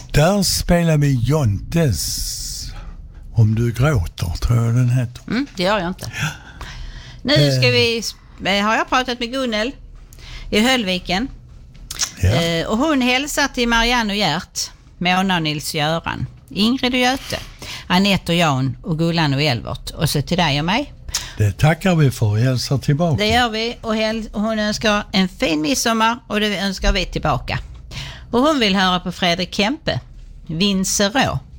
Där spelar vi Jontes. Om du gråter, tror jag den heter. Det gör jag inte. Nu ska har jag pratat med Gunnel i Höllviken. Ja. Och hon hälsar till Marianne och Gert, Mona och Nils-Göran, Ingrid och Göte, Anette och Jan och Gullan och Elvert. Och så till dig och mig. Det tackar vi för och hälsar tillbaka. Det gör vi och hon önskar en fin midsommar och det önskar vi tillbaka. Och hon vill höra på Fredrik Kempe, Vincerå.